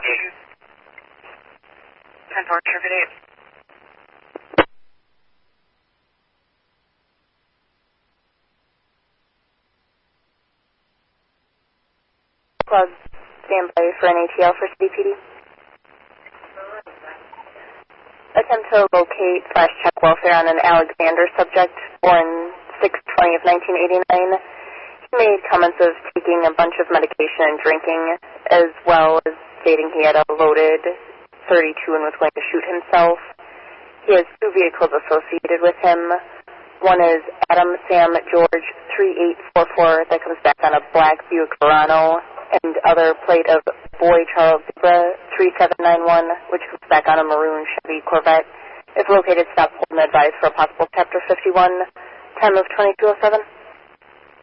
10-4, Traffic 8. Club, stand by for an ATL for CPD. Attempt to locate/check welfare on an Alexander subject born 6/20 of 1989. He made comments of taking a bunch of medication and drinking, as well as stating he had a loaded .32 and was going to shoot himself. He has 2 vehicles associated with him. One is Adam Sam George 3844 that comes back on a black Buick Verano, and other plate of Boy Charles Zebra 3791, which comes back on a maroon Chevy Corvette. If located, stop, hold, and advise for a possible Chapter 51, time of 2207.